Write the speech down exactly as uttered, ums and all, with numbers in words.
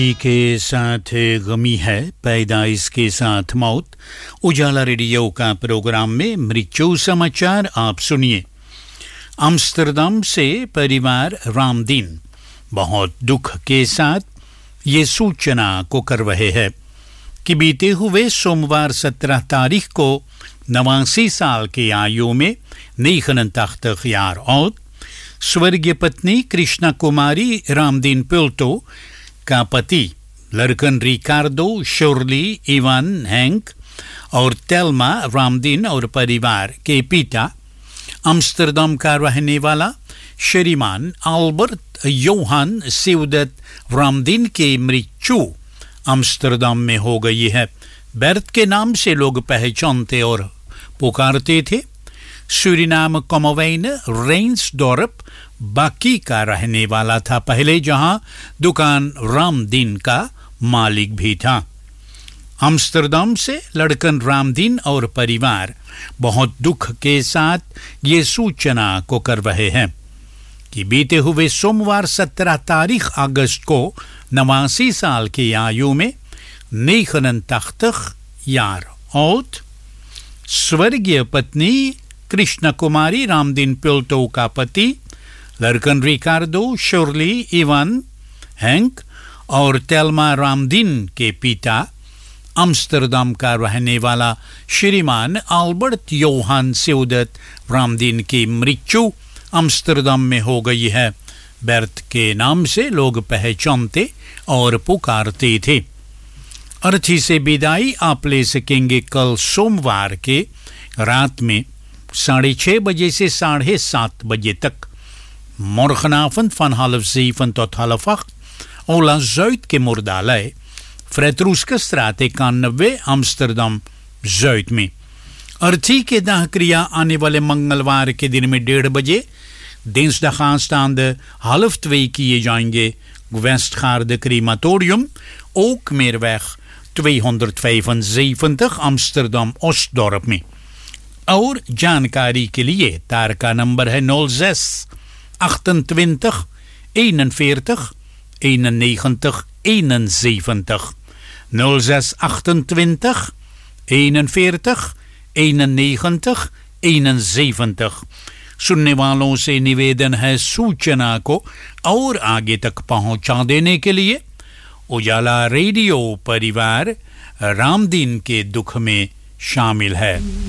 के साथ गमी है, पैदाइश के साथ मौत। उजाला रेडियो का प्रोग्राम में मृत्यु समाचार आप सुनिए। आम्स्टरडम से परिवार रामदीन बहुत दुख के साथ ये सूचना को कर रहे हैं कि बीते हुए सोमवार सत्रह तारीख को नवासी साल की आयु में नीखन तख्त खियार और स्वर्गीय पत्नी कृष्णा कुमारी रामदीन पिल्टो का पति लड़कन रिकार्डो, शर्ली, इवान, हैंक और तेल्मा रामदीन और परिवार के पिता आम्स्टरडम का रहने वाला श्रीमान अल्बर्ट योहान सिउदत रामदीन की मृत्यु आम्स्टरडम में हो गई है। बेर्थ के नाम से लोग पहचानते और पुकारते थे। सूरीनाम कॉमोवेन रेन्सडोर्प बाकी का रहने वाला था पहले, जहां दुकान रामदीन का मालिक भी था। आम्स्टरडम से लड़कन रामदीन और परिवार बहुत दुख के साथ ये सूचना को कर रहे हैं कि बीते हुए सोमवार सत्रह तारीख अगस्त को नवासी साल की आयु में नीखन तख्त यार और स्वर्गीय पत्नी कृष्णा कुमारी रामदीन पिल्टो का पति लड़कन रिकार्डो, शर्ली, इवान, हैंक और तेल्मा रामदीन के पिता आम्स्टरडम का रहने वाला श्रीमान अल्बर्ट योहान सिउदत रामदीन की मृत्यु आम्स्टरडम में हो गई है। बेर्थ के नाम से लोग पहचानते और पुकारते थे। अर्थी से विदाई आप ले सकेंगे कल सोमवार के रात में साढ़े छः बजे से साढ़े सात बजे तक। Morgenavond van half zeven tot half acht Ola Zuid के मुर्दालय फ्रेतरूस्कstraat इक्यानवे आम्स्टरडम zuid में। अर्थी के दाह क्रिया आने वाले मंगलवार के दिन में डेढ़ बजे दिnsdag aanstaande half twee किए जाएंगे Westgaarde crematorium, ook Meerweg tweehonderdvijfenzeventig Amsterdam Ostdorp में। और जानकारी के लिए तार का नंबर है nul zes achtentwintig eenenveertig eenennegentig eenenzeventig nul zes achtentwintig eenenveertig eenennegentig eenenzeventig। सुनने वालों से निवेदन है सूचना को और आगे तक पहुंचा देने के लिए। उजाला रेडियो परिवार रामदीन के दुख में शामिल है।